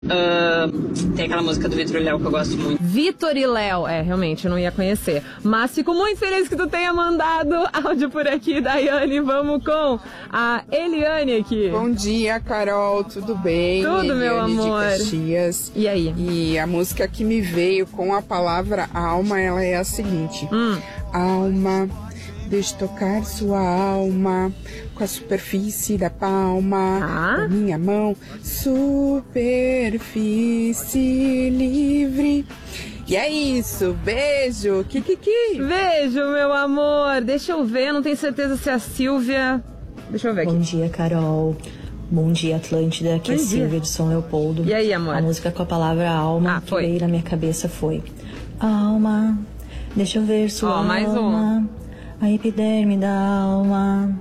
Tem aquela música do Vitor e Léo que eu gosto muito. Vitor e Léo, realmente, eu não ia conhecer. Mas fico muito feliz que tu tenha mandado áudio por aqui, Daiane. Vamos com a Eliane aqui. Bom dia, Carol, tudo bem? Tudo, Eliane meu amor. de Caxias. E aí? E a música que me veio com a palavra alma, ela é a seguinte. Alma, deixe tocar sua alma com a superfície da palma da minha mão, superfície livre. E é isso, beijo, kikiki. Beijo, meu amor. Deixa eu ver, não tenho certeza se é a Silvia... Deixa eu ver aqui. Bom dia, Carol. Bom dia, Atlântida. Aqui é Silvia de São Leopoldo. E aí, amor? A música com a palavra alma que veio na minha cabeça foi: alma, deixa eu ver sua alma. Mais uma. A epiderme da alma,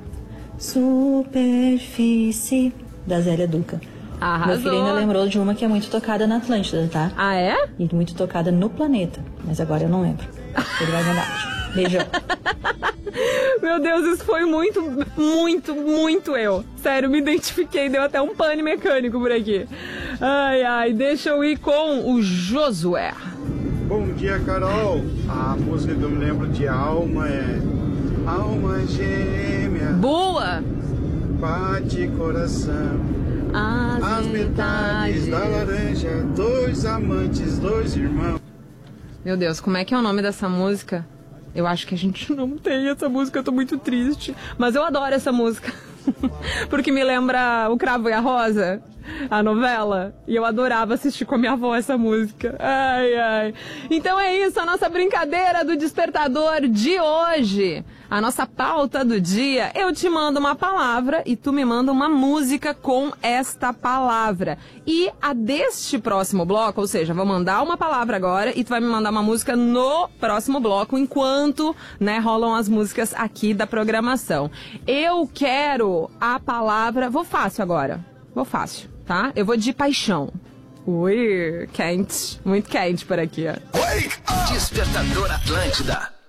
superfície, da Zélia Duca. Arrasou. Meu filho ainda lembrou de uma que é muito tocada na Atlântida, tá? Ah, é? E muito tocada no planeta, mas agora eu não lembro. Ele vai mandar. Beijão. Meu Deus, isso foi muito, muito, muito eu. Sério, me identifiquei, deu até um pane mecânico por aqui. Ai, ai, deixa eu ir com o Josué. Bom dia, Carol. A música que eu me lembro de alma é Alma Gêmea. Boa! Bate coração. As metades da laranja, dois amantes, dois irmãos. Meu Deus, como é que é o nome dessa música? Eu acho que a gente não tem essa música, eu tô muito triste. Mas eu adoro essa música. Porque me lembra O Cravo e a Rosa, a novela. E eu adorava assistir com a minha avó essa música. Ai, ai. Então é isso, a nossa brincadeira do despertador de hoje. A nossa pauta do dia. Eu te mando uma palavra e tu me manda uma música com esta palavra. E a deste próximo bloco, ou seja, vou mandar uma palavra agora e tu vai me mandar uma música no próximo bloco, enquanto, né, rolam as músicas aqui da programação. Eu quero a palavra... Vou fácil agora. Vou fácil, tá? Eu vou de paixão. Ui, quente. Muito quente por aqui, ó. Despertador Atlântida.